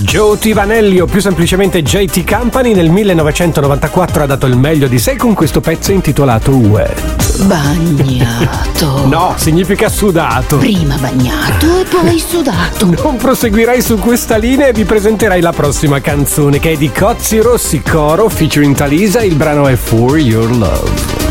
Joe T. Vanelli, o più semplicemente JT Company, nel 1994 ha dato il meglio di sé con questo pezzo intitolato Wet. Bagnato. No, significa sudato. Prima bagnato e poi sudato. Non proseguirai su questa linea e vi presenterai la prossima canzone, che è di Cozzi Rossi Coro featuring Talisa. Il brano è For Your Love.